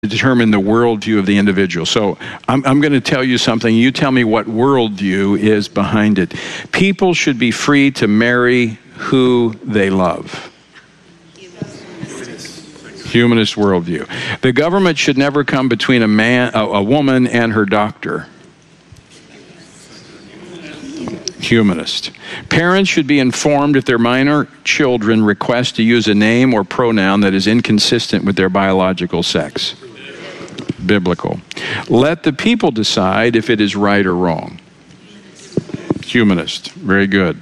determine the worldview of the individual. So I'm going to tell you something. You tell me what worldview is behind it. People should be free to marry who they love. Humanist worldview. The government should never come between a woman and her doctor. Humanist. Parents should be informed if their minor children request to use a name or pronoun that is inconsistent with their biological sex. Biblical. Let the people decide if it is right or wrong. Humanist. Very good.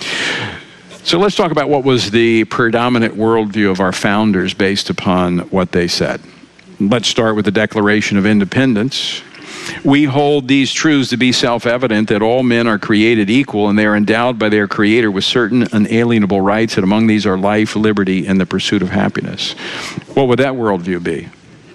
So let's talk about what was the predominant worldview of our founders based upon what they said. Let's start with the Declaration of Independence. We hold these truths to be self-evident, that all men are created equal and they are endowed by their Creator with certain unalienable rights, and among these are life, liberty, and the pursuit of happiness. What would that worldview be?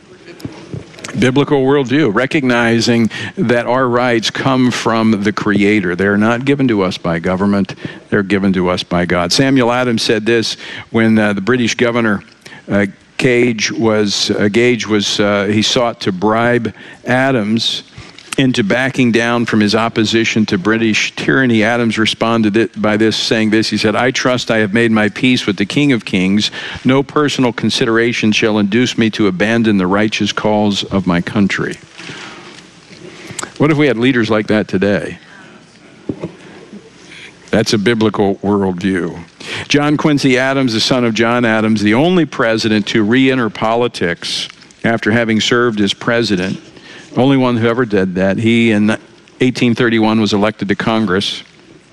Biblical worldview, recognizing that our rights come from the Creator. They're not given to us by government, they're given to us by God. Samuel Adams said this when the British governor Gage was he sought to bribe Adams into backing down from his opposition to British tyranny. Adams responded by saying this. He said, "I trust I have made my peace with the King of Kings. No personal consideration shall induce me to abandon the righteous cause of my country." What if we had leaders like that today? That's a biblical worldview. John Quincy Adams, the son of John Adams, the only president to re-enter politics after having served as president, only one who ever did that. He, in 1831, was elected to Congress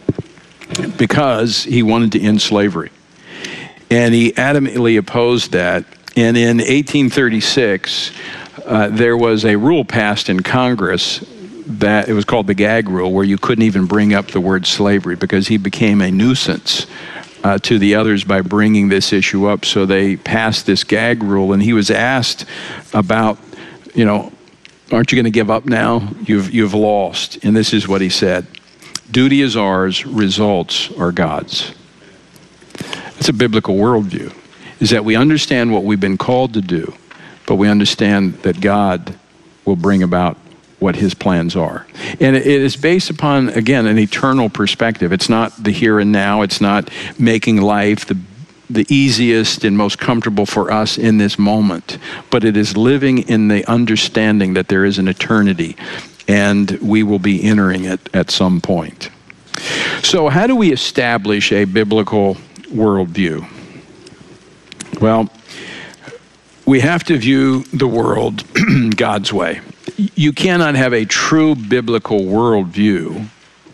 because he wanted to end slavery. And he adamantly opposed that. And in 1836, there was a rule passed in Congress that it was called the gag rule, where you couldn't even bring up the word slavery because he became a nuisance to the others by bringing this issue up. So they passed this gag rule, and he was asked about, aren't you going to give up now? You've lost. And this is what he said: "Duty is ours, results are God's." It's a biblical worldview, is that we understand what we've been called to do, but we understand that God will bring about what his plans are. And it is based upon, again, an eternal perspective. It's not the here and now. It's not making life the easiest and most comfortable for us in this moment, but it is living in the understanding that there is an eternity and we will be entering it at some point. So how do we establish a biblical worldview? Well, we have to view the world God's way. You cannot have a true biblical worldview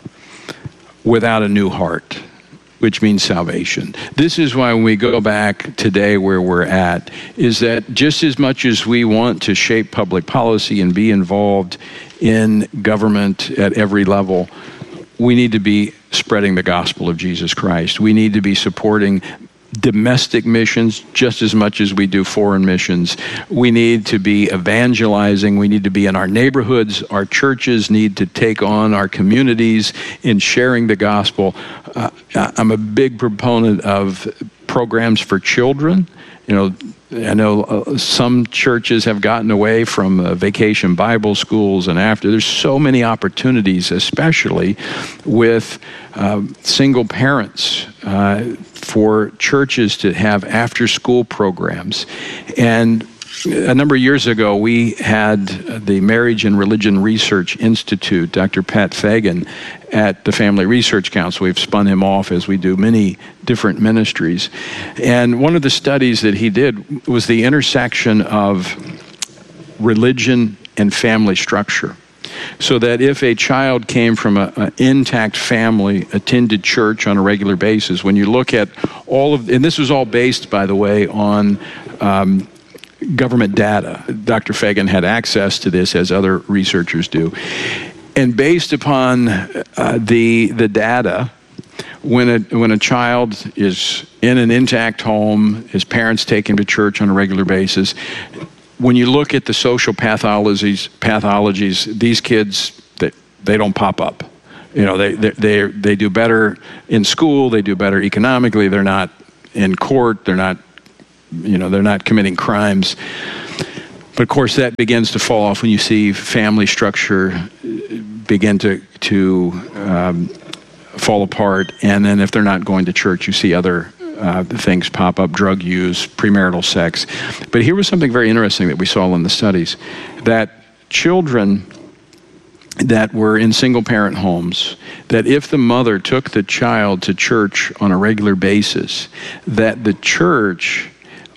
without a new heart, which means salvation. This is why when we go back today where we're at, is that just as much as we want to shape public policy and be involved in government at every level, we need to be spreading the gospel of Jesus Christ. We need to be supporting domestic missions just as much as we do foreign missions. We need to be evangelizing. We need to be in our neighborhoods. Our churches need to take on our communities in sharing the gospel. I'm a big proponent of programs for children. I know some churches have gotten away from vacation Bible schools, and there's so many opportunities, especially with single parents, for churches to have after-school programs. And a number of years ago, we had the Marriage and Religion Research Institute, Dr. Pat Fagan, at the Family Research Council. We've spun him off as we do many different ministries. And one of the studies that he did was the intersection of religion and family structure. So that if a child came from an intact family, attended church on a regular basis, when you look at and this was all based, by the way, on government data. Dr. Fagan had access to this, as other researchers do. And based upon the data, when a child is in an intact home, his parents take him to church on a regular basis, when you look at the social pathologies, these kids, they don't pop up. They do better in school, they do better economically, they're not in court, they're not committing crimes. But of course, that begins to fall off when you see family structure begin to fall apart. And then if they're not going to church, you see other things pop up: drug use, premarital sex. But here was something very interesting that we saw in the studies, that children that were in single-parent homes, that if the mother took the child to church on a regular basis, that the church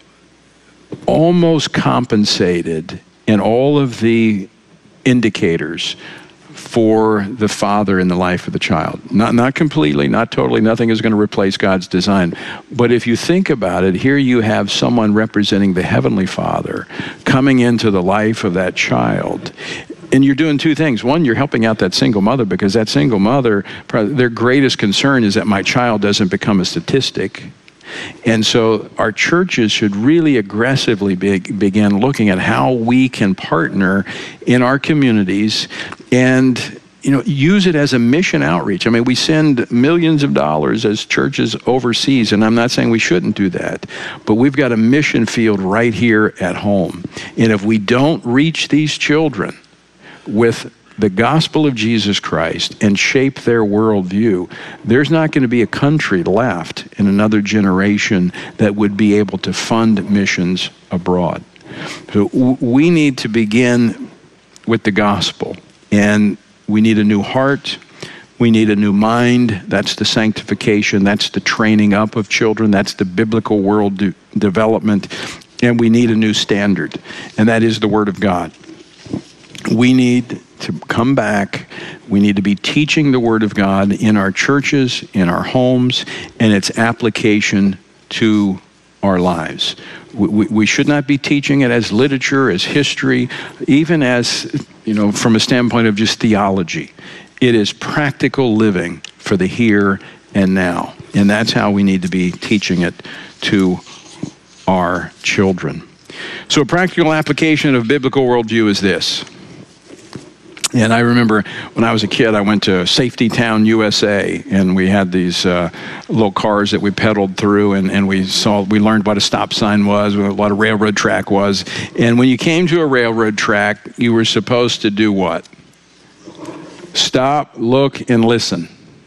almost compensated in all of the indicators for the father in the life of the child. Not completely, not totally, nothing is going to replace God's design. But if you think about it, here you have someone representing the Heavenly Father coming into the life of that child. And you're doing two things. One, you're helping out that single mother, because that single mother, their greatest concern is that my child doesn't become a statistic. And so our churches should really aggressively begin looking at how we can partner in our communities and use it as a mission outreach. I mean, we send millions of dollars as churches overseas, and I'm not saying we shouldn't do that, but we've got a mission field right here at home. And if we don't reach these children with the gospel of Jesus Christ and shape their worldview, there's not going to be a country left in another generation that would be able to fund missions abroad. So we need to begin with the gospel, and we need a new heart. We need a new mind. That's the sanctification. That's the training up of children. That's the biblical world development. And we need a new standard, and that is the Word of God. We need to come back. We need to be teaching the Word of God in our churches, in our homes, and its application to our lives. We should not be teaching it as literature, as history, even as, from a standpoint of just theology. It is practical living for the here and now. And that's how we need to be teaching it to our children. So a practical application of biblical worldview is this. And I remember when I was a kid, I went to Safety Town, USA, and we had these little cars that we pedaled through, and we learned what a stop sign was, what a railroad track was. And when you came to a railroad track, you were supposed to do what? Stop, look, and listen.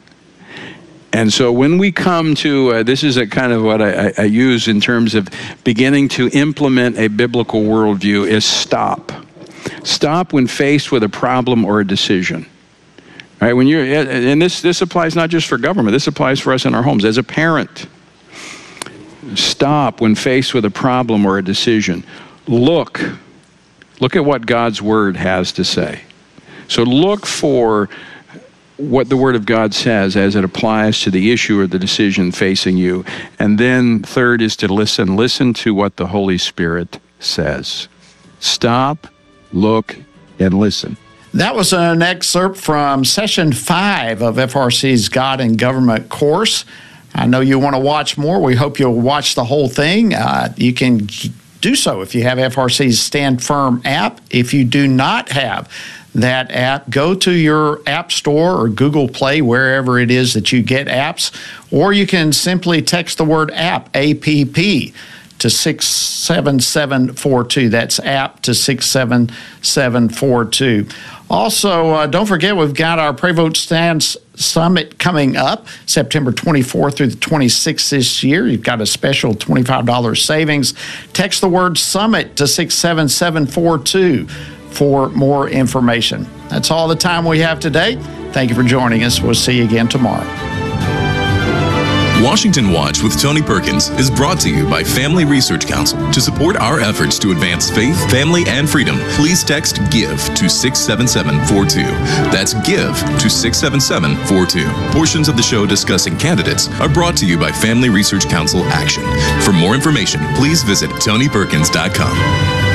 And so when we come to, this is a kind of what I use in terms of beginning to implement a biblical worldview, is stop. Stop when faced with a problem or a decision. All right, and this applies not just for government, this applies for us in our homes. As a parent, stop when faced with a problem or a decision. Look at what God's Word has to say. So look for what the Word of God says as it applies to the issue or the decision facing you. And then third is to listen. Listen to what the Holy Spirit says. Stop, look, and listen. That was an excerpt from Session 5 of FRC's God and Government course. I know you want to watch more. We hope you'll watch the whole thing. You can do so if you have FRC's Stand Firm app. If you do not have that app, go to your App Store or Google Play, wherever it is that you get apps, or you can simply text the word app, A-P-P, to 67742. That's app to 67742. Also, don't forget, we've got our Pray Vote Stand Summit coming up September 24th through the 26th this year. You've got a special $25 savings. Text the word SUMMIT to 67742 for more information. That's all the time we have today. Thank you for joining us. We'll see you again tomorrow. Washington Watch with Tony Perkins is brought to you by Family Research Council. To support our efforts to advance faith, family, and freedom, please text GIVE to 67742. That's GIVE to 67742. Portions of the show discussing candidates are brought to you by Family Research Council Action. For more information, please visit TonyPerkins.com.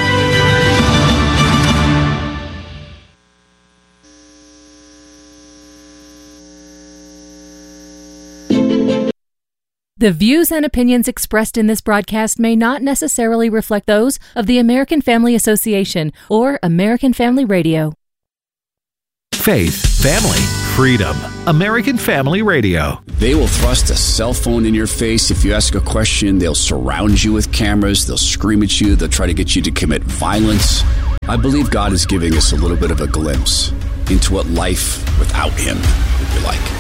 The views and opinions expressed in this broadcast may not necessarily reflect those of the American Family Association or American Family Radio. Faith, family, freedom. American Family Radio. They will thrust a cell phone in your face. If you ask a question, they'll surround you with cameras. They'll scream at you. They'll try to get you to commit violence. I believe God is giving us a little bit of a glimpse into what life without Him would be like.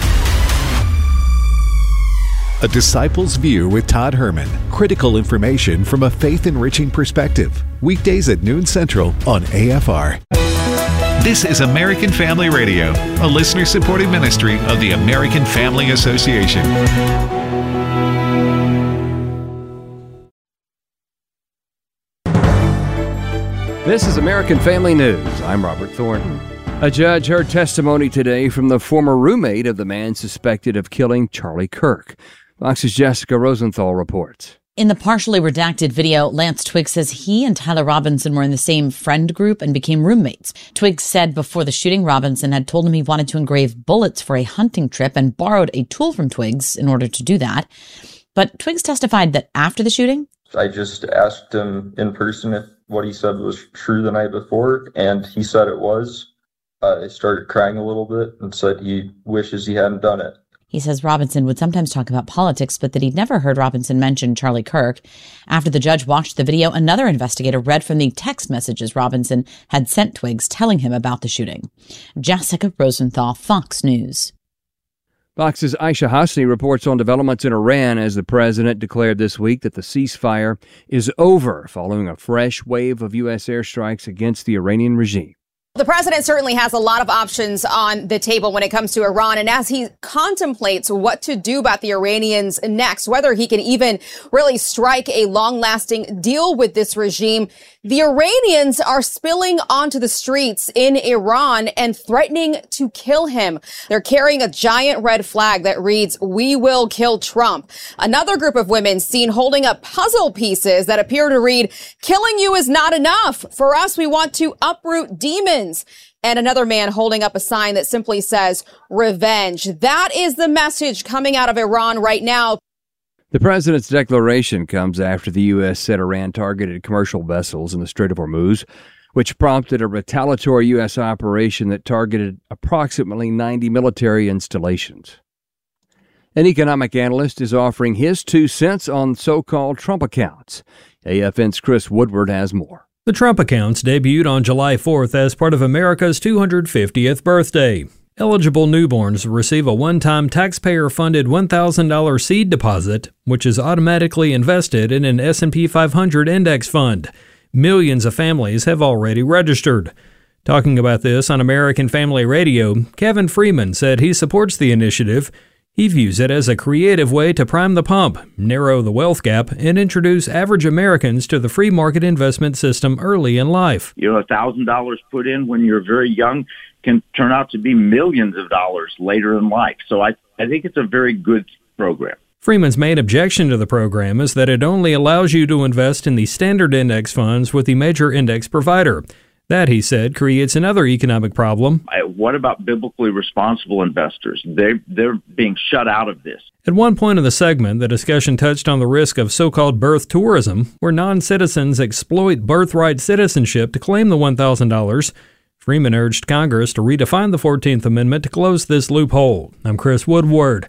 A Disciple's View with Todd Herman. Critical information from a faith-enriching perspective. Weekdays at noon Central on AFR. This is American Family Radio, a listener-supported ministry of the American Family Association. This is American Family News. I'm Robert Thornton. A judge heard testimony today from the former roommate of the man suspected of killing Charlie Kirk. Fox's Jessica Rosenthal reports. In the partially redacted video, Lance Twiggs says he and Tyler Robinson were in the same friend group and became roommates. Twiggs said before the shooting, Robinson had told him he wanted to engrave bullets for a hunting trip and borrowed a tool from Twiggs in order to do that. But Twiggs testified that after the shooting, I just asked him in person if what he said was true the night before, and he said it was. I started crying a little bit and said he wishes he hadn't done it. he says Robinson would sometimes talk about politics, but that he'd never heard Robinson mention Charlie Kirk. After the judge watched the video, another investigator read from the text messages Robinson had sent Twiggs telling him about the shooting. Jessica Rosenthal, Fox News. Fox's Aisha Hasni reports on developments in Iran as the president declared this week that the ceasefire is over following a fresh wave of U.S. airstrikes against the Iranian regime. The president certainly has a lot of options on the table when it comes to Iran. And as he contemplates what to do about the Iranians next, whether he can even really strike a long-lasting deal with this regime, the Iranians are spilling onto the streets in Iran and threatening to kill him. They're carrying a giant red flag that reads, "We will kill Trump." Another group of women seen holding up puzzle pieces that appear to read, "Killing you is not enough. For us, we want to uproot demons." And another man holding up a sign that simply says, "Revenge." That is the message coming out of Iran right now. The president's declaration comes after the U.S. said Iran targeted commercial vessels in the Strait of Hormuz, which prompted a retaliatory U.S. operation that targeted approximately 90 military installations. An economic analyst is offering his 2 cents on so-called Trump accounts. AFN's Chris Woodward has more. The Trump accounts debuted on July 4th as part of America's 250th birthday. Eligible newborns receive a one-time taxpayer-funded $1,000 seed deposit, which is automatically invested in an S&P 500 index fund. Millions of families have already registered. Talking about this on American Family Radio, Kevin Freeman said he supports the initiative. He views it as a creative way to prime the pump, narrow the wealth gap, and introduce average Americans to the free market investment system early in life. $1,000 put in when you're very young can turn out to be millions of dollars later in life. So I think it's a very good program. Freeman's main objection to the program is that it only allows you to invest in the standard index funds with the major index provider. That, he said, creates another economic problem. What about biblically responsible investors? They're being shut out of this. At one point in the segment, the discussion touched on the risk of so-called birth tourism, where non-citizens exploit birthright citizenship to claim the $1,000. Freeman urged Congress to redefine the 14th Amendment to close this loophole. I'm Chris Woodward.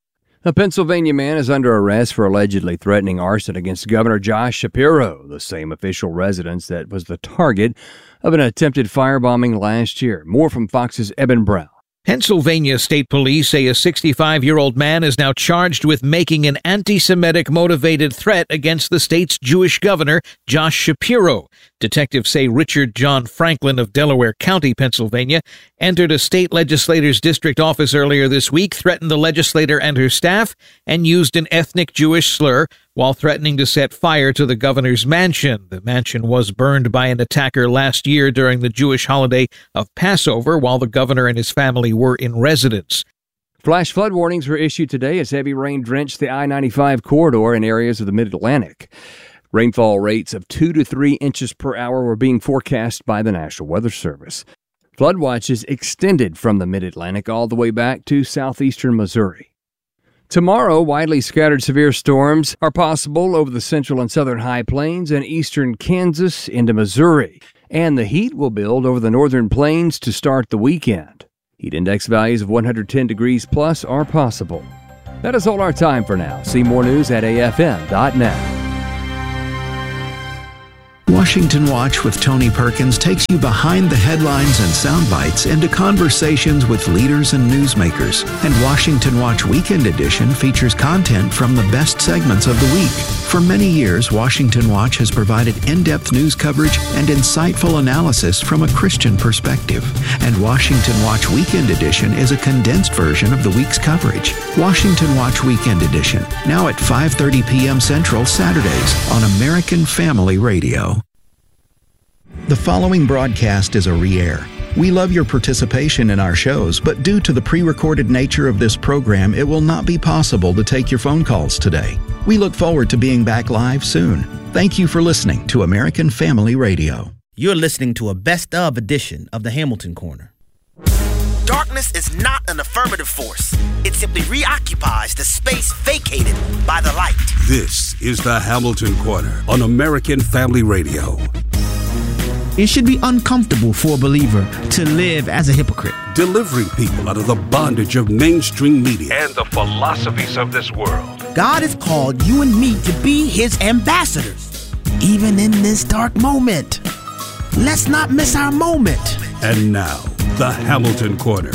A Pennsylvania man is under arrest for allegedly threatening arson against Governor Josh Shapiro, the same official residence that was the target of an attempted firebombing last year. More from Fox's Eben Brown. Pennsylvania State Police say a 65-year-old man is now charged with making an anti-Semitic motivated threat against the state's Jewish governor, Josh Shapiro. Detectives say Richard John Franklin of Delaware County, Pennsylvania, entered a state legislator's district office earlier this week, threatened the legislator and her staff, and used an ethnic Jewish slur while threatening to set fire to the governor's mansion. The mansion was burned by an attacker last year during the Jewish holiday of Passover while the governor and his family were in residence. Flash flood warnings were issued today as heavy rain drenched the I-95 corridor in areas of the Mid-Atlantic. Rainfall rates of 2 to 3 inches per hour were being forecast by the National Weather Service. Flood watches extended from the Mid-Atlantic all the way back to southeastern Missouri. Tomorrow, widely scattered severe storms are possible over the central and southern high plains and eastern Kansas into Missouri, and the heat will build over the northern plains to start the weekend. Heat index values of 110 degrees plus are possible. That is all our time for now. See more news at afm.net. Washington Watch with Tony Perkins takes you behind the headlines and sound bites into conversations with leaders and newsmakers. And Washington Watch Weekend Edition features content from the best segments of the week. For many years, Washington Watch has provided in-depth news coverage and insightful analysis from a Christian perspective. And Washington Watch Weekend Edition is a condensed version of the week's coverage. Washington Watch Weekend Edition, now at 5:30 p.m. Central Saturdays on American Family Radio. The following broadcast is a re-air. We love your participation in our shows, but due to the pre-recorded nature of this program, it will not be possible to take your phone calls today. We look forward to being back live soon. Thank you for listening to American Family Radio. You're listening to a best-of edition of the Hamilton Corner. Darkness is not an affirmative force. It simply reoccupies the space vacated by the light. This is the Hamilton Corner on American Family Radio. It should be uncomfortable for a believer to live as a hypocrite. Delivering people out of the bondage of mainstream media and the philosophies of this world. God has called you and me to be his ambassadors, even in this dark moment. Let's not miss our moment. And now, the Hamilton Corner.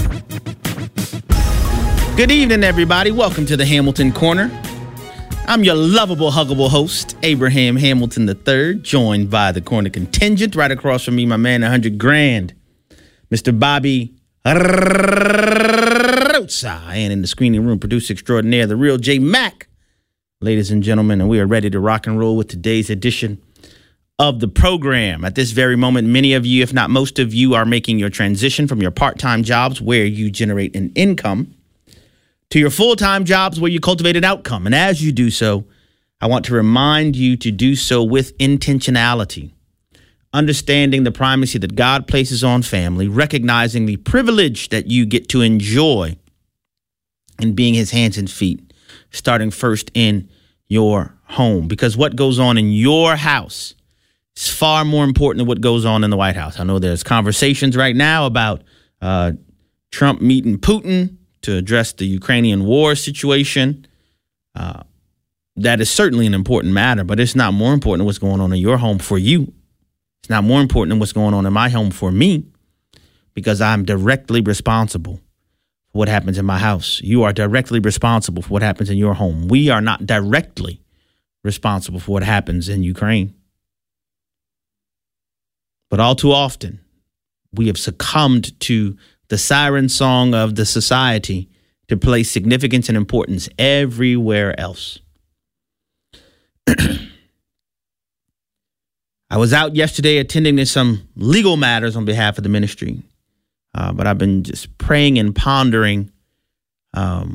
Good evening, everybody. Welcome to the Hamilton Corner. I'm your lovable, huggable host, Abraham Hamilton III, joined by the corner contingent. Right across from me, my man, 100 grand, Mr. Bobby Rosa. And in the screening room, producer extraordinaire, the real J Mac. Ladies and gentlemen, and we are ready to rock and roll with today's edition of the program. At this very moment, many of you, if not most of you, are making your transition from your part-time jobs where you generate an income to your full-time jobs where you cultivate an outcome. And as you do so, I want to remind you to do so with intentionality, understanding the primacy that God places on family, recognizing the privilege that you get to enjoy in being his hands and feet, starting first in your home. Because what goes on in your house is far more important than what goes on in the White House. I know there's conversations right now about Trump meeting Putin to address the Ukrainian war situation. That is certainly an important matter, but it's not more important than what's going on in your home for you. It's not more important than what's going on in my home for me, because I'm directly responsible for what happens in my house. You are directly responsible for what happens in your home. We are not directly responsible for what happens in Ukraine. But all too often, we have succumbed to the siren song of the society to place significance and importance everywhere else. I was out yesterday attending to some legal matters on behalf of the ministry, but I've been just praying and pondering the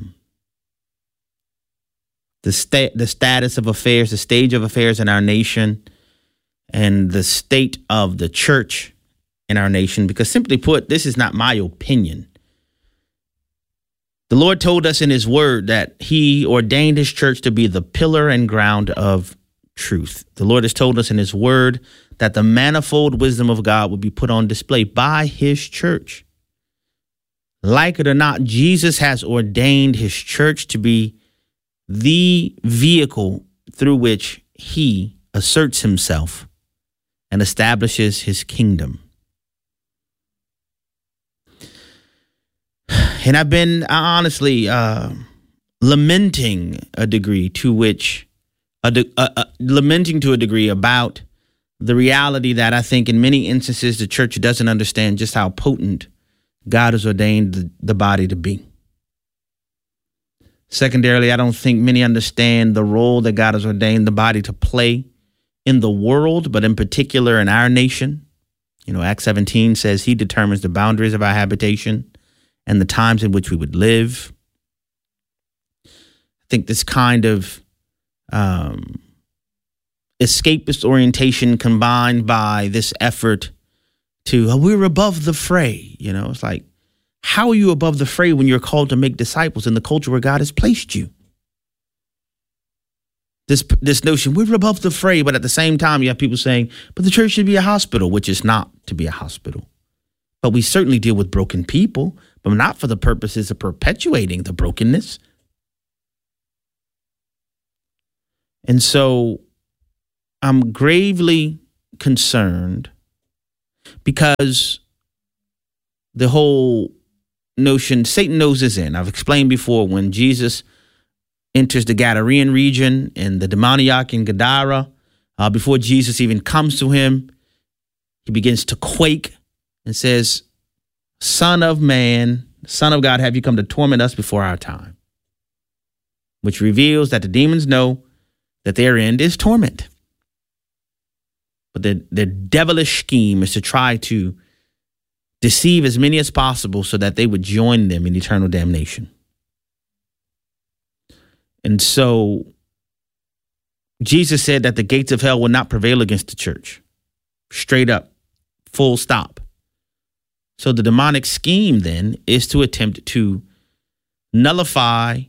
status of affairs, the stage of affairs in our nation, and the state of the church in our nation, because simply put, this is not my opinion. The Lord told us in his word that he ordained his church to be the pillar and ground of truth. The Lord has told us in his word that the manifold wisdom of God will be put on display by his church. Like it or not, Jesus has ordained his church to be the vehicle through which he asserts himself and establishes his kingdom. And I've been honestly lamenting a degree about the reality that I think in many instances the church doesn't understand just how potent God has ordained the body to be. Secondarily, I don't think many understand the role that God has ordained the body to play in the world, but in particular in our nation. You know, Acts 17 says he determines the boundaries of our habitation and the times in which we would live. I think this kind of escapist orientation combined by this effort to, we're above the fray. You know, it's like, how are you above the fray when you're called to make disciples in the culture where God has placed you? This notion, we're above the fray, but at the same time, you have people saying, but the church should be a hospital, which is not to be a hospital. But we certainly deal with broken people. but not for the purposes of perpetuating the brokenness. And so I'm gravely concerned because the whole notion, Satan knows his end. I've explained before, when Jesus enters the Gadarean region and the demoniac in Gadara, before Jesus even comes to him, he begins to quake and says, Son of man, Son of God, have you come to torment us before our time? Which reveals that the demons know that their end is torment. But their devilish scheme is to try to deceive as many as possible so that they would join them in eternal damnation. And so Jesus said that the gates of hell will not prevail against the church. Straight up, full stop. So the demonic scheme then is to attempt to nullify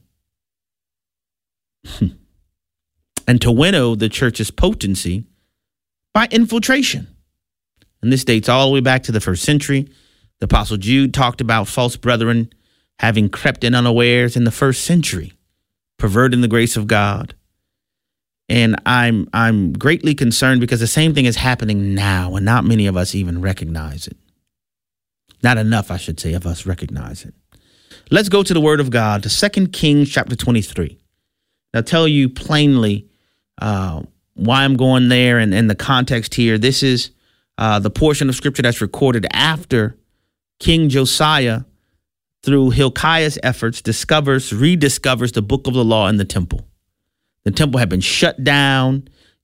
and to winnow the church's potency by infiltration. And this dates all the way back to the first century. The Apostle Jude talked about false brethren having crept in unawares in the first century, perverting the grace of God. And I'm greatly concerned because the same thing is happening now, and not many of us even recognize it. Not enough, I should say, of us recognize it. Let's go to the Word of God, to 2 Kings chapter 23. I'll tell you plainly why I'm going there and the context here. This is the portion of Scripture that's recorded after King Josiah, through Hilkiah's efforts, rediscovers the book of the law in the temple. The temple had been shut down.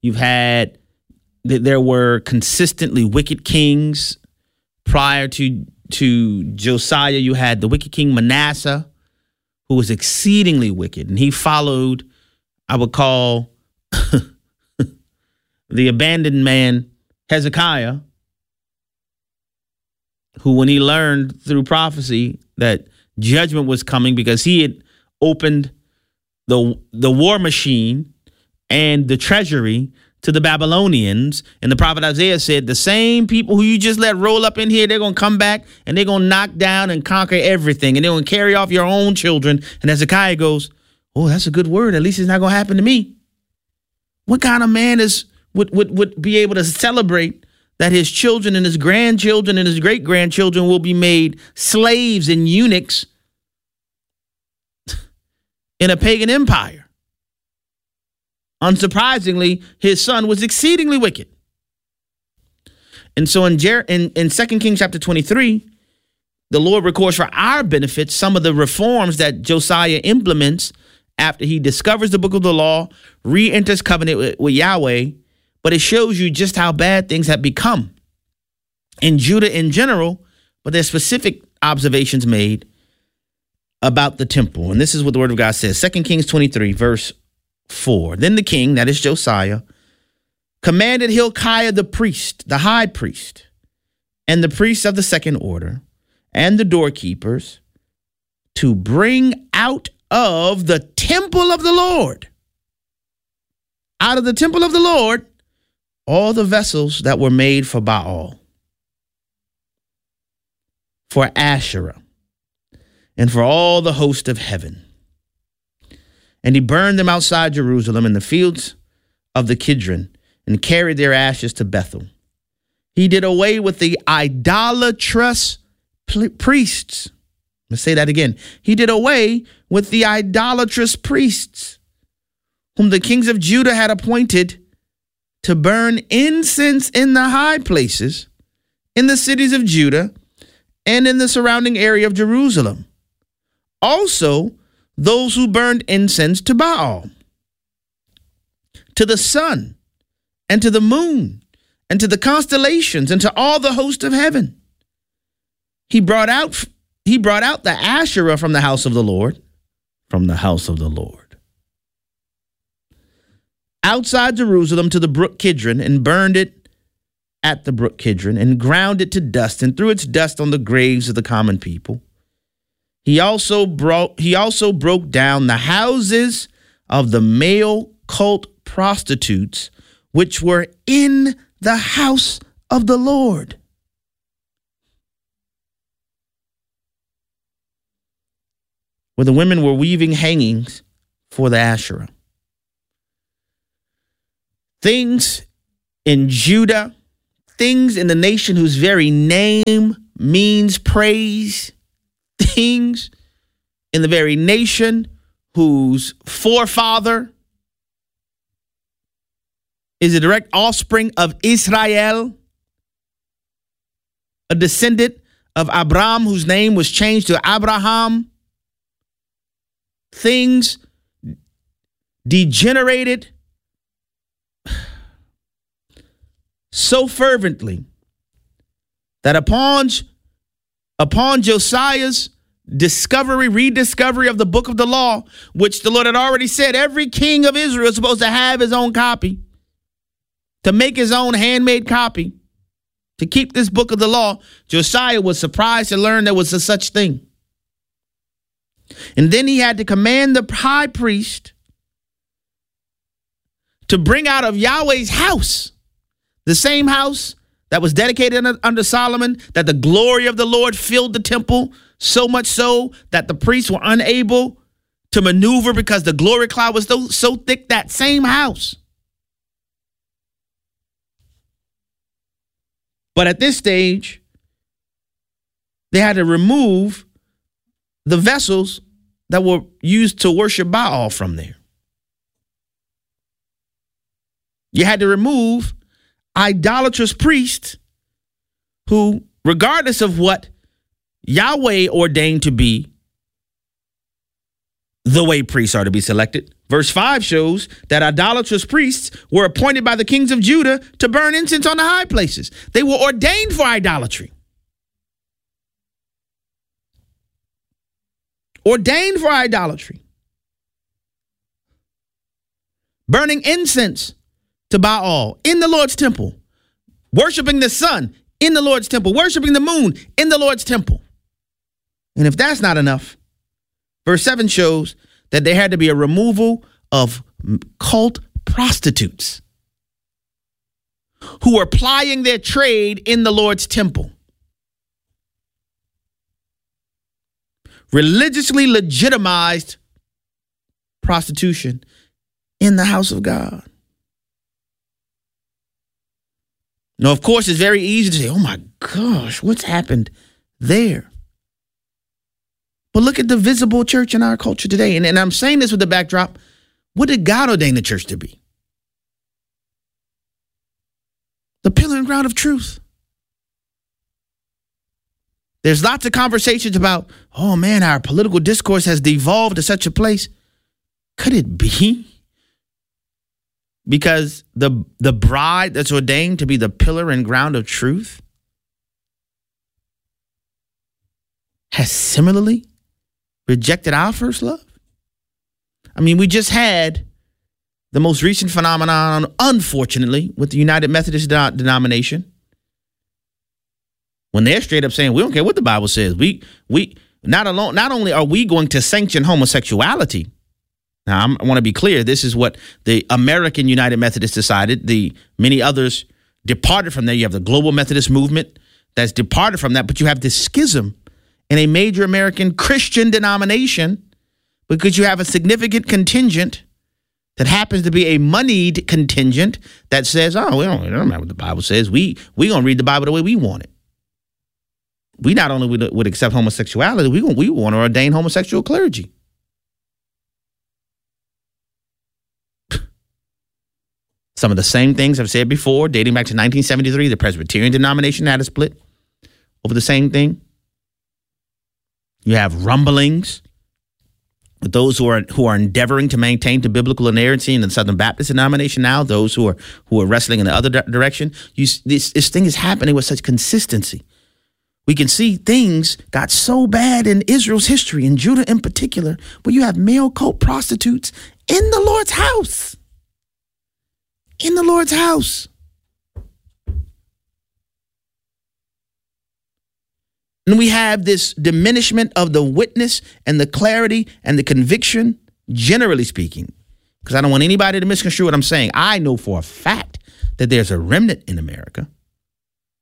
There were consistently wicked kings. Prior to Josiah, you had the wicked king Manasseh, who was exceedingly wicked. And he followed, I would call, the abandoned man Hezekiah, who, when he learned through prophecy that judgment was coming because he had opened the war machine and the treasury to the Babylonians, and the prophet Isaiah said, the same people who you just let roll up in here, they're going to come back and they're going to knock down and conquer everything, and they're going to carry off your own children. And Hezekiah goes, oh, that's a good word. At least it's not going to happen to me. What kind of man would be able to celebrate that his children and his grandchildren and his great-grandchildren will be made slaves and eunuchs in a pagan empire? Unsurprisingly, his son was exceedingly wicked. And so in 2 Kings chapter 23, the Lord records for our benefit some of the reforms that Josiah implements after he discovers the book of the law, re-enters covenant with Yahweh. But it shows you just how bad things have become in Judah in general, but there's specific observations made about the temple. And this is what the word of God says, 2 Kings 23, verse 4. Then the king, that is Josiah, commanded Hilkiah the priest, the high priest, and the priests of the second order, and the doorkeepers, to bring out of the temple of the Lord, out of the temple of the Lord, all the vessels that were made for Baal, for Asherah, and for all the host of heaven. And he burned them outside Jerusalem in the fields of the Kidron, and carried their ashes to Bethel. He did away with the idolatrous priests. Let's say that again. He did away with the idolatrous priests, whom the kings of Judah had appointed to burn incense in the high places, in the cities of Judah, and in the surrounding area of Jerusalem. Also, those who burned incense to Baal, to the sun, and to the moon, and to the constellations, and to all the host of heaven. He brought out the Asherah from the house of the Lord, outside Jerusalem to the brook Kidron, and burned it at the brook Kidron, and ground it to dust, and threw its dust on the graves of the common people. He also broke down the houses of the male cult prostitutes, which were in the house of the Lord. where the women were weaving hangings for the Asherah. Things in Judah, things in the nation whose very name means praise, things in the very nation whose forefather is a direct offspring of Israel, a descendant of Abram, whose name was changed to Abraham. Things degenerated so fervently that upon Josiah's rediscovery of the book of the law, which the Lord had already said every king of Israel is supposed to have his own copy, to make his own handmade copy, to keep this book of the law, Josiah was surprised to learn there was a such thing. And then he had to command the high priest to bring out of Yahweh's house, the same house that was dedicated under Solomon, that the glory of the Lord filled the temple, so much so that the priests were unable to maneuver because the glory cloud was so thick, that same house. But at this stage, they had to remove the vessels that were used to worship Baal from there. You had to remove idolatrous priests who, regardless of what Yahweh ordained to be the way priests are to be selected, verse 5 shows that idolatrous priests were appointed by the kings of Judah to burn incense on the high places. They were ordained for idolatry. Ordained for idolatry. Burning incense to Baal in the Lord's temple. Worshiping the sun in the Lord's temple. Worshiping the moon in the Lord's temple. And if that's not enough, verse 7 shows that there had to be a removal of cult prostitutes who were plying their trade in the Lord's temple. Religiously legitimized prostitution in the house of God. Now, of course, it's very easy to say, oh my gosh, what's happened there? But look at the visible church in our culture today. And I'm saying this with the backdrop. What did God ordain the church to be? The pillar and ground of truth. There's lots of conversations about, oh man, our political discourse has devolved to such a place. Could it be because the bride that's ordained to be the pillar and ground of truth has similarly rejected our first love? I mean, we just had the most recent phenomenon, unfortunately, with the United Methodist denomination, when they're straight up saying, we don't care what the Bible says. We not only are we going to sanction homosexuality. Now, I want to be clear. This is what the American United Methodists decided. The many others departed from there. You have the Global Methodist movement that's departed from that, but you have this schism in a major American Christian denomination because you have a significant contingent that happens to be a moneyed contingent that says, oh, it don't matter what the Bible says. We going to read the Bible the way we want it. We not only would accept homosexuality, we want to ordain homosexual clergy. Some of the same things I've said before, dating back to 1973, the Presbyterian denomination had a split over the same thing. You have rumblings with those who are endeavoring to maintain the biblical inerrancy in the Southern Baptist denomination now, those who are wrestling in the other direction. This thing is happening with such consistency. We can see things got so bad in Israel's history, in Judah in particular, where you have male cult prostitutes in the Lord's house. In the Lord's house. And we have this diminishment of the witness and the clarity and the conviction, generally speaking, because I don't want anybody to misconstrue what I'm saying. I know for a fact that there's a remnant in America.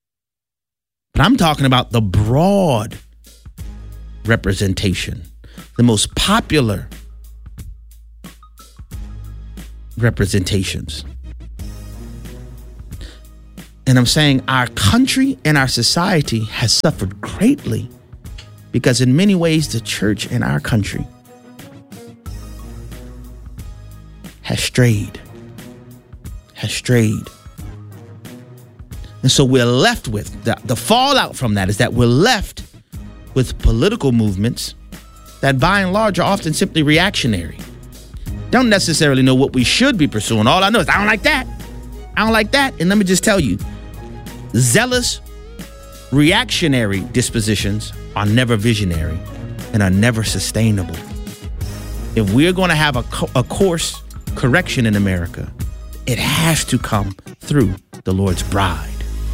But I'm talking about the broad representation the most popular representations. And I'm saying our country and our society has suffered greatly because in many ways the church in our country has strayed. And so we're left with, the fallout from that is that we're left with political movements that by and large are often simply reactionary. Don't necessarily know what we should be pursuing. All I know is I don't like that. And let me just tell you, zealous, reactionary dispositions are never visionary and are never sustainable. If we're going to have a course correction in America, it has to come through the Lord's bride.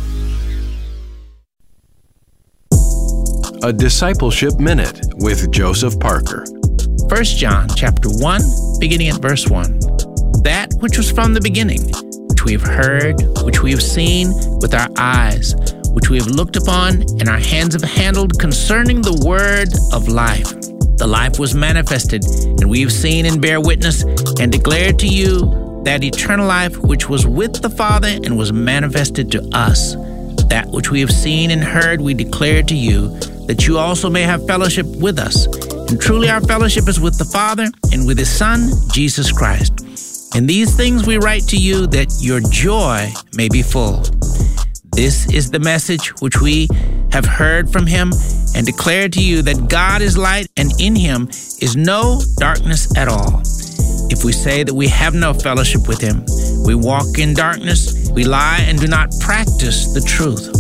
A Discipleship Minute with Joseph Parker. 1 John chapter 1, beginning at verse 1. That which was from the beginning, which we have heard, which we have seen with our eyes, which we have looked upon, and our hands have handled concerning the word of life. The life was manifested, and we have seen and bear witness, and declared to you that eternal life which was with the Father and was manifested to us. That which we have seen and heard we declare to you, that you also may have fellowship with us. And truly our fellowship is with the Father and with His Son, Jesus Christ. And these things we write to you, that your joy may be full. This is the message which we have heard from Him and declare to you, that God is light, and in Him is no darkness at all. If we say that we have no fellowship with Him, we walk in darkness, we lie and do not practice the truth.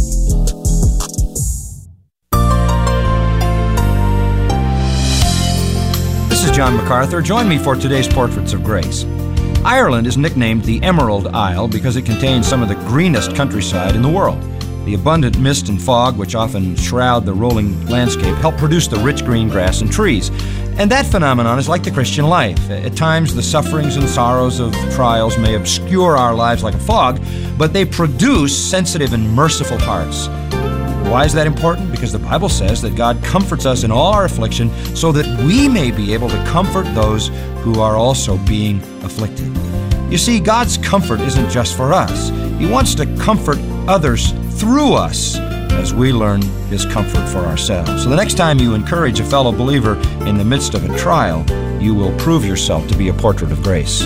This is John MacArthur. Join me for today's Portraits of Grace. Ireland is nicknamed the Emerald Isle because it contains some of the greenest countryside in the world. The abundant mist and fog, which often shroud the rolling landscape, help produce the rich green grass and trees. And that phenomenon is like the Christian life. At times, the sufferings and sorrows of trials may obscure our lives like a fog, but they produce sensitive and merciful hearts. Why is that important? Because the Bible says that God comforts us in all our affliction so that we may be able to comfort those who are also being afflicted. You see, God's comfort isn't just for us. He wants to comfort others through us as we learn His comfort for ourselves. So the next time you encourage a fellow believer in the midst of a trial, you will prove yourself to be a portrait of grace.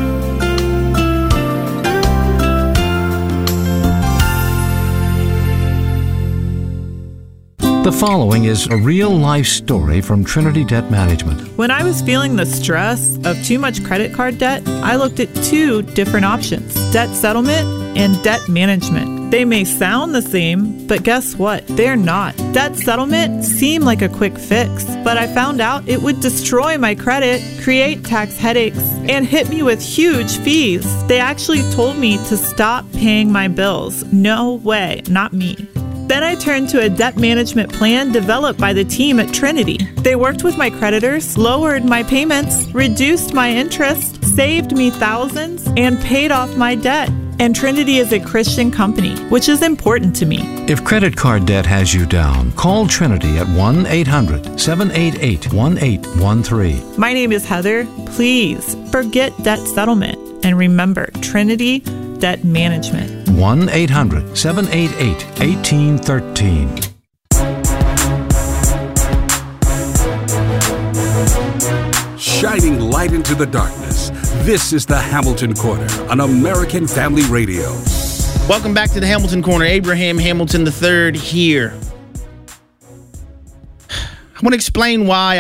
The following is a real-life story from Trinity Debt Management. When I was feeling the stress of too much credit card debt, I looked at two different options: debt settlement and debt management. They may sound the same, but guess what? They're not. Debt settlement seemed like a quick fix, but I found out it would destroy my credit, create tax headaches, and hit me with huge fees. They actually told me to stop paying my bills. No way, not me. Then I turned to a debt management plan developed by the team at Trinity. They worked with my creditors, lowered my payments, reduced my interest, saved me thousands, and paid off my debt. And Trinity is a Christian company, which is important to me. If credit card debt has you down, call Trinity at 1-800-788-1813. My name is Heather. Please forget debt settlement and remember Trinity Debt Management. 1-800-788-1813. Shining light into the darkness. This is the Hamilton Corner on American Family Radio. Welcome back to the Hamilton Corner. Abraham Hamilton III here. I want to explain why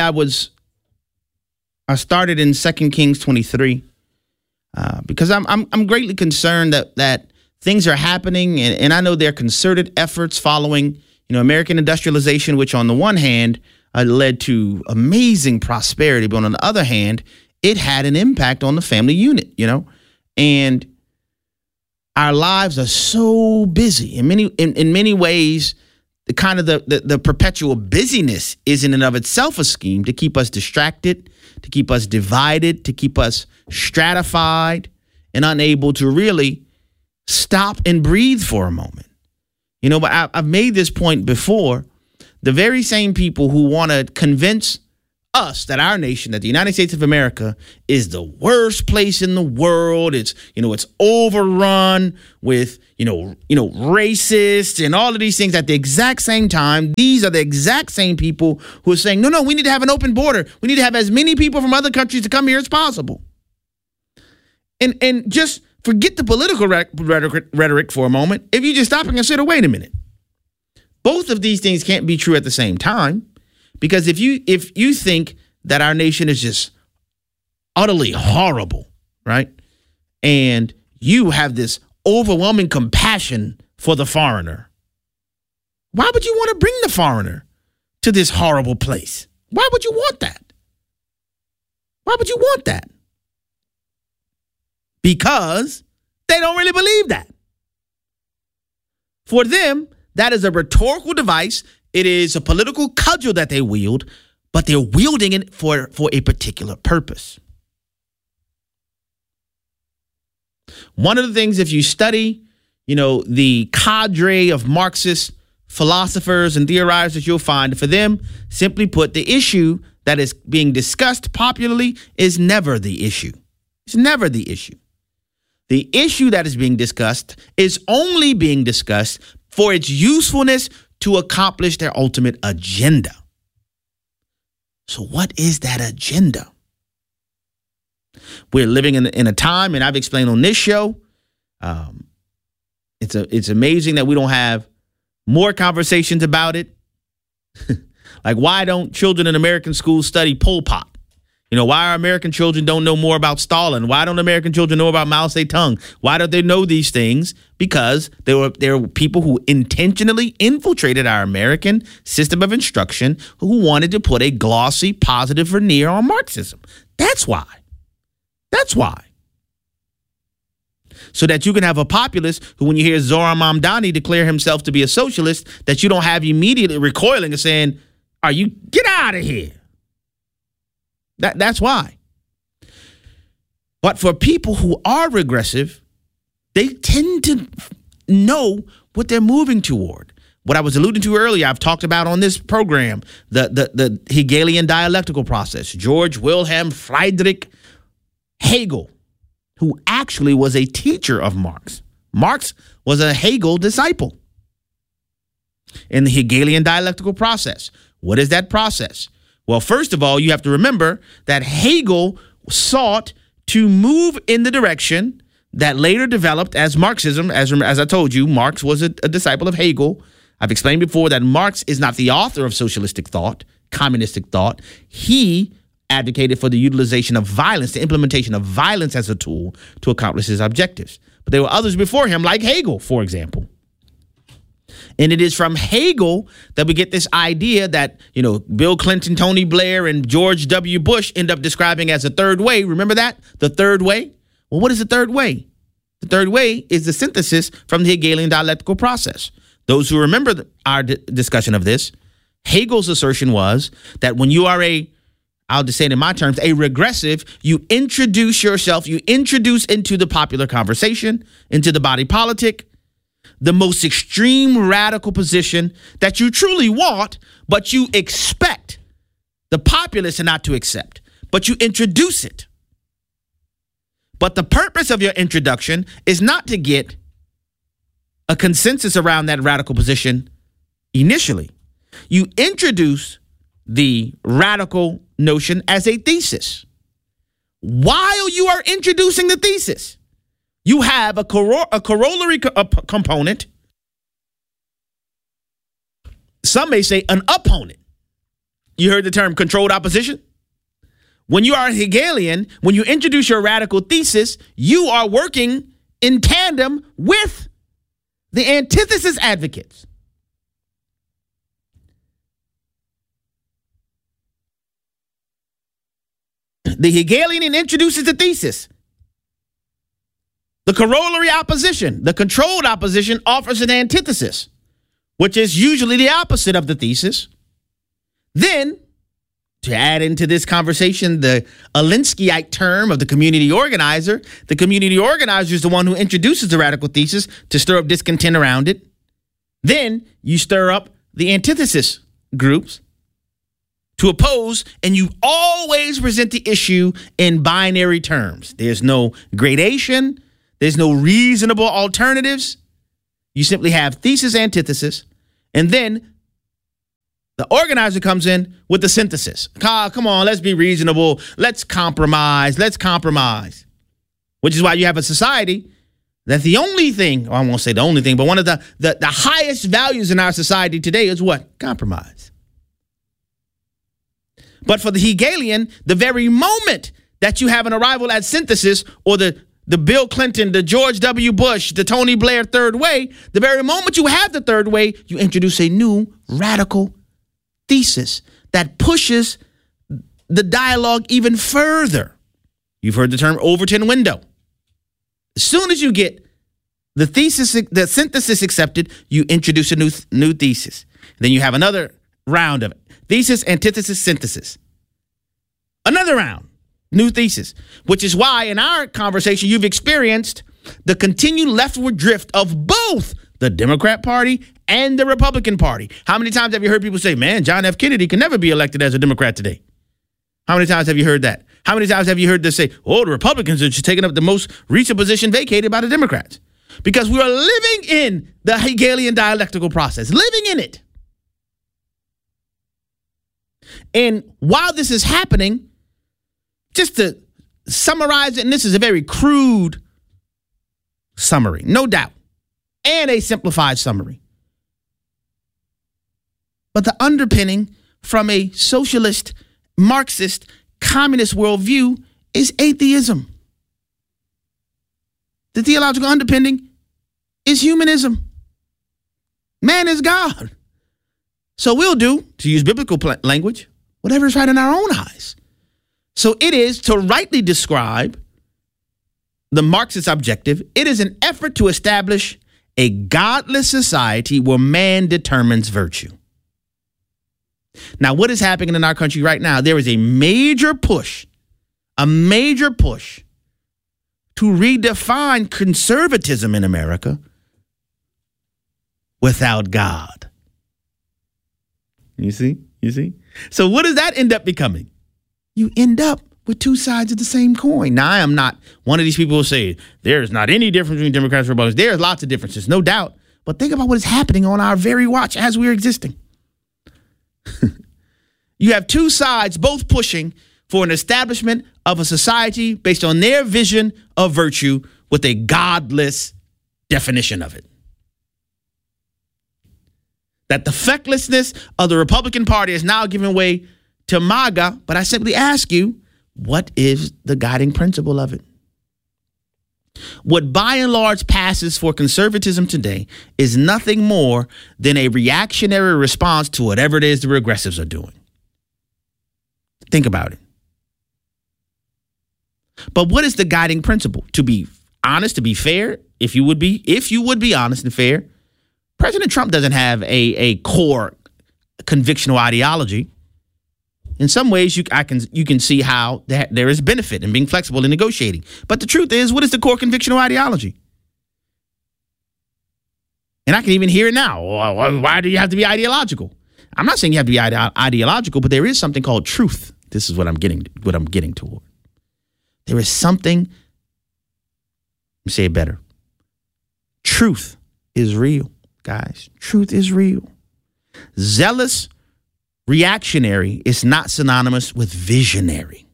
I started in 2 Kings 23. Because I'm greatly concerned that things are happening, and I know there are concerted efforts following, American industrialization, which on the one hand led to amazing prosperity, but on the other hand, it had an impact on the family unit, and our lives are so busy. In many ways, the kind of the perpetual busyness is in and of itself a scheme to keep us distracted, to keep us divided, to keep us stratified and unable to really stop and breathe for a moment. But I've made this point before. The very same people who want to convince us, that our nation, that the United States of America is the worst place in the world. It's, it's overrun with, racists and all of these things. At the exact same time, these are the exact same people who are saying, no, we need to have an open border. We need to have as many people from other countries to come here as possible. And just forget the political rhetoric for a moment. If you just stop and consider, wait a minute. Both of these things can't be true at the same time, because if you think that our nation is just utterly horrible, right? And you have this overwhelming compassion for the foreigner, why would you want to bring the foreigner to this horrible place? Why would you want that? Why would you want that? Because they don't really believe that. For them, that is a rhetorical device. It is a political cudgel that they wield, but they're wielding it for a particular purpose. One of the things, if you study, the cadre of Marxist philosophers and theorizers, you'll find for them, simply put, the issue that is being discussed popularly is never the issue. It's never the issue. The issue that is being discussed is only being discussed for its usefulness to accomplish their ultimate agenda. So what is that agenda? We're living in a time, and I've explained on this show, it's amazing that we don't have more conversations about it. Like, why don't children in American schools study Pol Pot? Why our American children don't know more about Stalin? Why don't American children know about Mao Zedong? Why don't they know these things? Because there were people who intentionally infiltrated our American system of instruction who wanted to put a glossy, positive veneer on Marxism. That's why. That's why. So that you can have a populace who, when you hear Zoran Mamdani declare himself to be a socialist, that you don't have immediately recoiling and saying, get out of here. That's why. But for people who are regressive, they tend to know what they're moving toward. What I was alluding to earlier, I've talked about on this program, the Hegelian dialectical process. George Wilhelm Friedrich Hegel, who actually was a teacher of Marx. Marx was a Hegel disciple. In the Hegelian dialectical process. What is that process? Well, first of all, you have to remember that Hegel sought to move in the direction that later developed as Marxism. As I told you, Marx was a disciple of Hegel. I've explained before that Marx is not the author of socialistic thought, communistic thought. He advocated for the utilization of violence, the implementation of violence as a tool to accomplish his objectives. But there were others before him, like Hegel, for example. And it is from Hegel that we get this idea that, Bill Clinton, Tony Blair, and George W. Bush end up describing as a third way. Remember that? The third way? Well, what is the third way? The third way is the synthesis from the Hegelian dialectical process. Those who remember our discussion of this, Hegel's assertion was that when you are I'll just say it in my terms, a regressive, you introduce yourself, you introduce into the popular conversation, into the body politic, the most extreme radical position that you truly want, but you expect the populace not to accept, but you introduce it. But the purpose of your introduction is not to get a consensus around that radical position initially. You introduce the radical notion as a thesis. While you are introducing the thesis, you have a corollary component. Some may say an opponent. You heard the term controlled opposition? When you are a Hegelian, when you introduce your radical thesis, you are working in tandem with the antithesis advocates. The Hegelian introduces the thesis. The corollary opposition, the controlled opposition, offers an antithesis, which is usually the opposite of the thesis. Then, to add into this conversation the Alinskyite term of the community organizer is the one who introduces the radical thesis to stir up discontent around it. Then you stir up the antithesis groups to oppose, and you always present the issue in binary terms. There's no gradation. There's no reasonable alternatives. You simply have thesis, antithesis, and then the organizer comes in with the synthesis. Come on, let's be reasonable. Let's compromise. Which is why you have a society that the only thing, or I won't say the only thing, but one of the highest values in our society today is what? Compromise. But for the Hegelian, the very moment that you have an arrival at synthesis, or the Bill Clinton, the George W. Bush, the Tony Blair third way, the very moment you have the third way, you introduce a new radical thesis that pushes the dialogue even further. You've heard the term Overton window. As soon as you get the synthesis accepted, you introduce a new thesis. Then you have another round of it. Thesis, antithesis, synthesis. Another round, new thesis, which is why in our conversation you've experienced the continued leftward drift of both the Democrat Party and the Republican Party. How many times have you heard people say, man, John F. Kennedy can never be elected as a Democrat today? How many times have you heard that? How many times have you heard them say, oh, the Republicans are just taking up the most recent position vacated by the Democrats? Because we are living in the Hegelian dialectical process, living in it. And while this is happening, just to summarize it, and this is a very crude summary, no doubt, and a simplified summary. But the underpinning from a socialist, Marxist, communist worldview is atheism. The theological underpinning is humanism. Man is God. So we'll do, to use biblical language, whatever is right in our own eyes. So it is, to rightly describe the Marxist objective, it is an effort to establish a godless society where man determines virtue. Now, what is happening in our country right now? There is a major push to redefine conservatism in America without God. You see? So what does that end up becoming? You end up with two sides of the same coin. Now, I am not one of these people who say there's not any difference between Democrats and Republicans. There's lots of differences, no doubt. But think about what is happening on our very watch as we're existing. You have two sides both pushing for an establishment of a society based on their vision of virtue with a godless definition of it. That the fecklessness of the Republican Party is now giving way to MAGA, but I simply ask you, what is the guiding principle of it? What by and large passes for conservatism today is nothing more than a reactionary response to whatever it is the progressives are doing. Think about it. But what is the guiding principle? To be honest, to be fair, if you would be honest and fair, President Trump doesn't have a core convictional ideology. In some ways, you can see how there is benefit in being flexible in negotiating. But the truth is, what is the core convictional ideology? And I can even hear it now. Why do you have to be ideological? I'm not saying you have to be ideological, but there is something called truth. This is what I'm getting toward. There is something, let me say it better. Truth is real, guys. Truth is real. Zealous reactionary is not synonymous with visionary.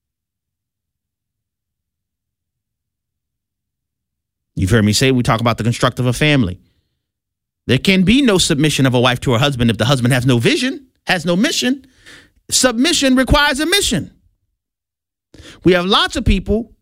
You've heard me say we talk about the construct of a family. There can be no submission of a wife to her husband if the husband has no vision, has no mission. Submission requires a mission. We have lots of people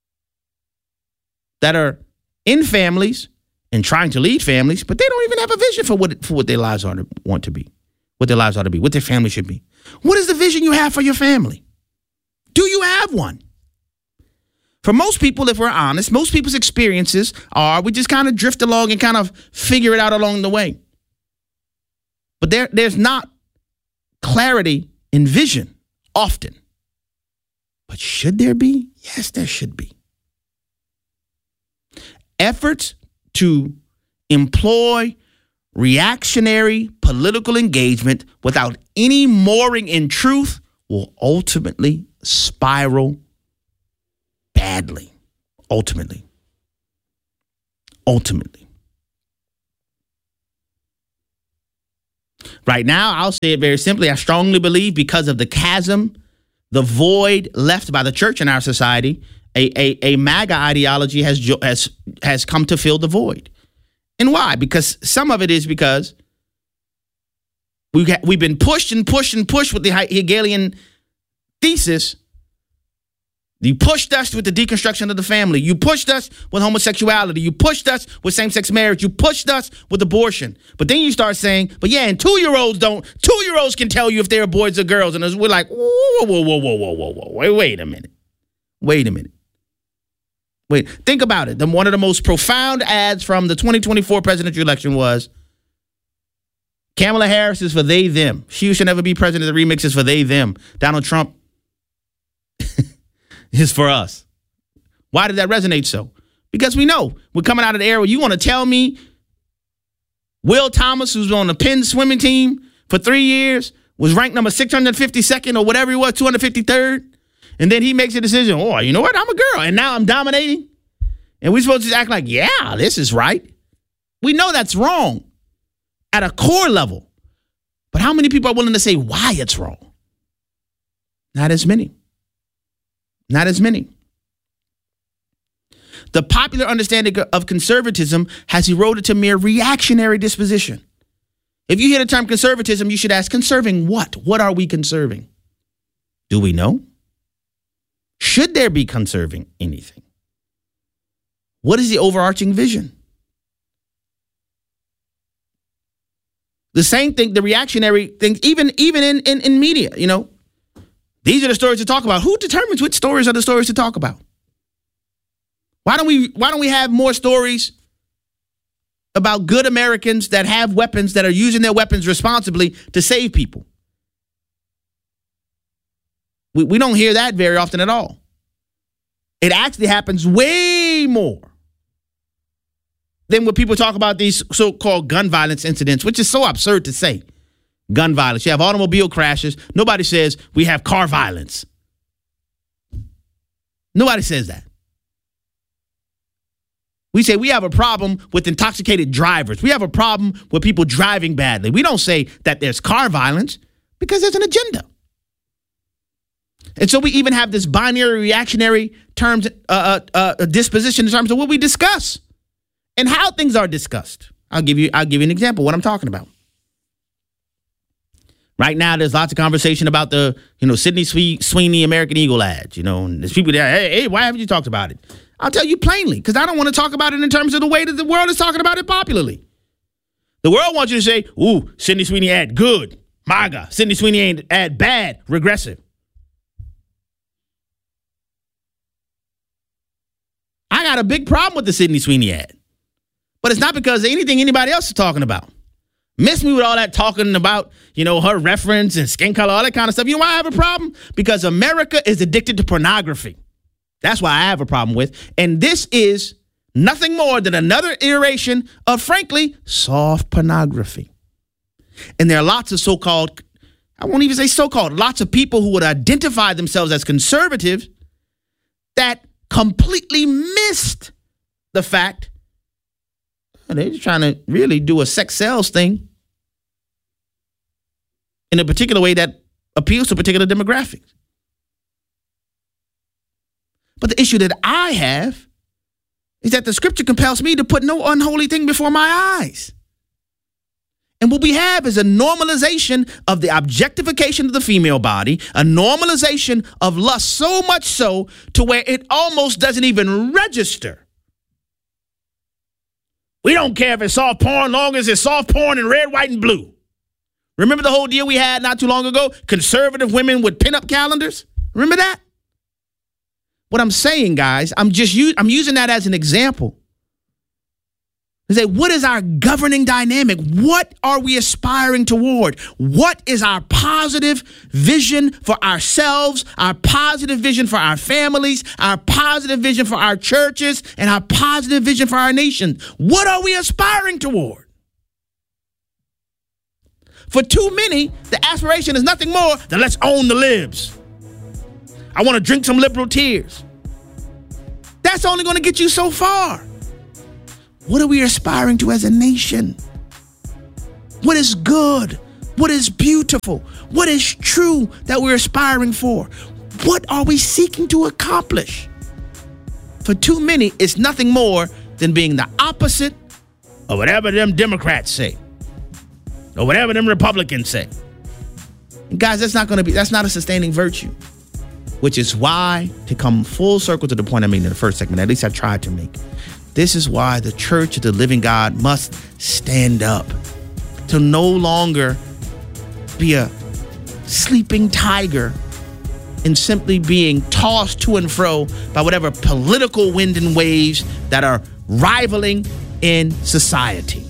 that are in families and trying to lead families, but they don't even have a vision for what their lives what their family should be. What is the vision you have for your family? Do you have one? For most people, if we're honest, most people's experiences are we just kind of drift along and kind of figure it out along the way. But there's not clarity in vision often. But should there be? Yes, there should be. Efforts to employ reactionary political engagement without any mooring in truth will ultimately spiral badly. Ultimately. Right now, I'll say it very simply. I strongly believe because of the chasm, the void left by the church in our society, a MAGA ideology has come to fill the void. And why? Because some of it is because we've been pushed and pushed and pushed with the Hegelian thesis. You pushed us with the deconstruction of the family. You pushed us with homosexuality. You pushed us with same-sex marriage. You pushed us with abortion. But then you start saying, but yeah, and 2-year-olds can tell you if they're boys or girls. And we're like, whoa. Wait a minute. Wait, think about it. One of the most profound ads from the 2024 presidential election was Kamala Harris is for they, them. She should never be president. The remix is for they, them. Donald Trump is for us. Why did that resonate so? Because we know we're coming out of the era where you want to tell me Will Thomas, who's on the Penn swimming team for 3 years, was ranked number 652nd or whatever he was, 253rd. And then he makes a decision, oh, you know what? I'm a girl. And now I'm dominating. And we're supposed to act like, yeah, this is right. We know that's wrong at a core level. But how many people are willing to say why it's wrong? Not as many. The popular understanding of conservatism has eroded to mere reactionary disposition. If you hear the term conservatism, you should ask, conserving what? What are we conserving? Do we know? Should there be conserving anything? What is the overarching vision? The same thing, the reactionary thing, even in media, you know. These are the stories to talk about. Who determines which stories are the stories to talk about? Why don't we have more stories about good Americans that have weapons, that are using their weapons responsibly to save people? We don't hear that very often at all. It actually happens way more than when people talk about these so-called gun violence incidents, which is so absurd to say. Gun violence. You have automobile crashes. Nobody says we have car violence. Nobody says that. We say we have a problem with intoxicated drivers. We have a problem with people driving badly. We don't say that there's car violence because there's an agenda. And so we even have this binary reactionary terms, disposition in terms of what we discuss and how things are discussed. I'll give you an example of what I'm talking about. Right now, there's lots of conversation about the, Sydney Sweeney American Eagle ads. And there's people there, hey, why haven't you talked about it? I'll tell you plainly, because I don't want to talk about it in terms of the way that the world is talking about it popularly. The world wants you to say, ooh, Sydney Sweeney ad, good, MAGA. Sydney Sweeney ad, bad, regressive. I got a big problem with the Sydney Sweeney ad. But it's not because of anything anybody else is talking about. Miss me with all that talking about, her reference and skin color, all that kind of stuff. You know why I have a problem? Because America is addicted to pornography. That's why I have a problem with. And this is nothing more than another iteration of, frankly, soft pornography. And there are lots of so-called, I won't even say so-called, lots of people who would identify themselves as conservatives that completely missed the fact they're just trying to really do a sex sales thing in a particular way that appeals to particular demographics. But the issue that I have is that the scripture compels me to put no unholy thing before my eyes. And what we have is a normalization of the objectification of the female body, a normalization of lust, so much so to where it almost doesn't even register. We don't care if it's soft porn, long as it's soft porn in red, white, and blue. Remember the whole deal we had not too long ago? Conservative women with pinup calendars? Remember that? What I'm saying, guys, I'm using that as an example. To say, what is our governing dynamic? What are we aspiring toward? What is our positive vision for ourselves, our positive vision for our families, our positive vision for our churches, and our positive vision for our nation? What are we aspiring toward? For too many, the aspiration is nothing more than let's own the libs. I want to drink some liberal tears. That's only going to get you so far. What are we aspiring to as a nation? What is good? What is beautiful? What is true that we're aspiring for? What are we seeking to accomplish? For too many, it's nothing more than being the opposite of whatever them Democrats say or whatever them Republicans say. And guys, that's not a sustaining virtue, which is why, to come full circle to the point I made in the first segment, at least I tried to make, this is why the Church of the Living God must stand up to no longer be a sleeping tiger and simply being tossed to and fro by whatever political wind and waves that are rivaling in society.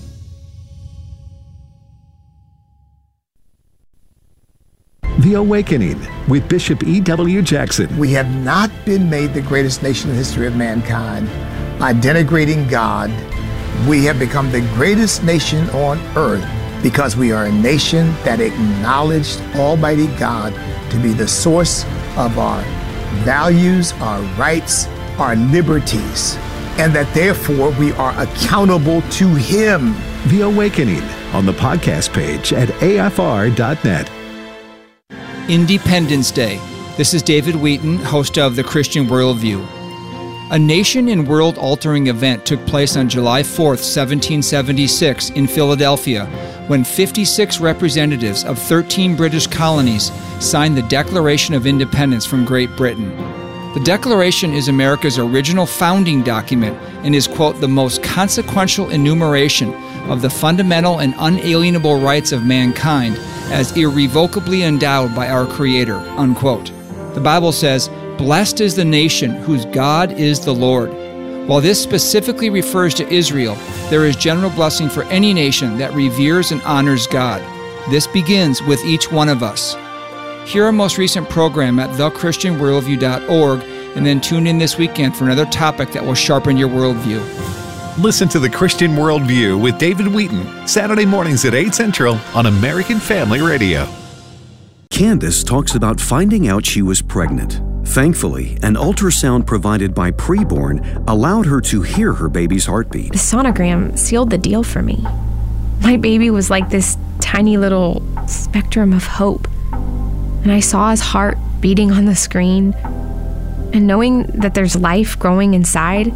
The Awakening with Bishop E.W. Jackson. We have not been made the greatest nation in the history of mankind by denigrating God. We have become the greatest nation on earth because we are a nation that acknowledged Almighty God to be the source of our values, our rights, our liberties, and that therefore we are accountable to Him. The Awakening on the podcast page at afr.net. Independence Day. This is David Wheaton, host of The Christian Worldview. A nation and world-altering event took place on July 4th, 1776 in Philadelphia, when 56 representatives of 13 British colonies signed the Declaration of Independence from Great Britain. The Declaration is America's original founding document and is, quote, the most consequential enumeration of the fundamental and unalienable rights of mankind as irrevocably endowed by our Creator, unquote. The Bible says, "Blessed is the nation whose God is the Lord." While this specifically refers to Israel, there is general blessing for any nation that reveres and honors God. This begins with each one of us. Hear our most recent program at thechristianworldview.org and then tune in this weekend for another topic that will sharpen your worldview. Listen to The Christian Worldview with David Wheaton, Saturday mornings at 8 Central on American Family Radio. Candace talks about finding out she was pregnant. Thankfully, an ultrasound provided by Preborn allowed her to hear her baby's heartbeat. The sonogram sealed the deal for me. My baby was like this tiny little spectrum of hope. And I saw his heart beating on the screen. And knowing that there's life growing inside,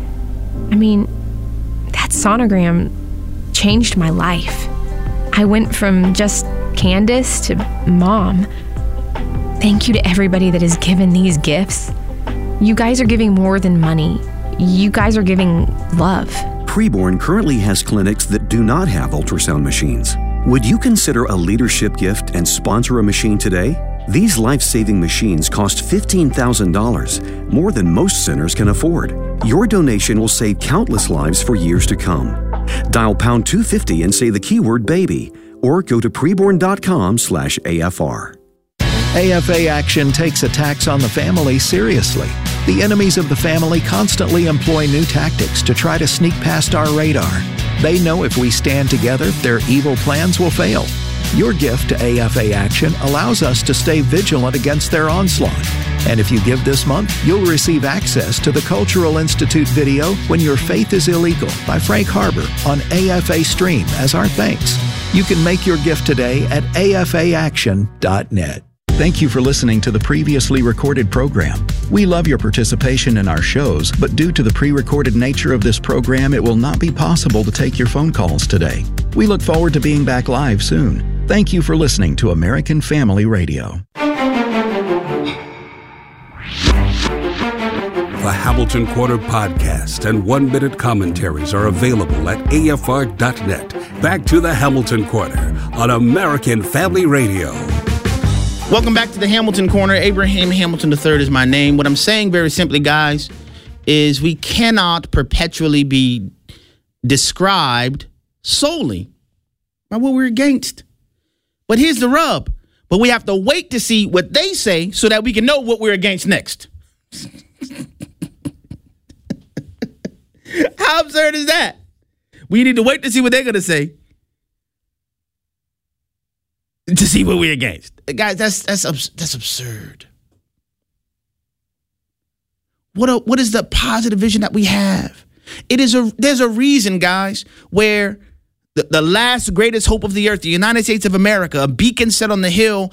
that sonogram changed my life. I went from just Candace to mom. Thank you to everybody that has given these gifts. You guys are giving more than money. You guys are giving love. Preborn currently has clinics that do not have ultrasound machines. Would you consider a leadership gift and sponsor a machine today? These life-saving machines cost $15,000, more than most centers can afford. Your donation will save countless lives for years to come. Dial pound 250 and say the keyword baby, or go to preborn.com/AFR. AFA Action takes attacks on the family seriously. The enemies of the family constantly employ new tactics to try to sneak past our radar. They know if we stand together, their evil plans will fail. Your gift to AFA Action allows us to stay vigilant against their onslaught. And if you give this month, you'll receive access to the Cultural Institute video When Your Faith is Illegal by Frank Harbor on AFA Stream as our thanks. You can make your gift today at afaaction.net. Thank you for listening to the previously recorded program. We love your participation in our shows, but due to the pre-recorded nature of this program, it will not be possible to take your phone calls today. We look forward to being back live soon. Thank you for listening to American Family Radio. The Hamilton Quarter podcast and 1-minute commentaries are available at afr.net. Back to the Hamilton Quarter on American Family Radio. Welcome back to the Hamilton Corner. Abraham Hamilton III is my name. What I'm saying very simply, guys, is we cannot perpetually be described solely by what we're against. But here's the rub. But we have to wait to see what they say so that we can know what we're against next. How absurd is that? We need to wait to see what they're going to say to see what we're against. Guys, that's absurd. What is the positive vision that we have? There's a reason, guys, where the last greatest hope of the earth, the United States of America, a beacon set on the hill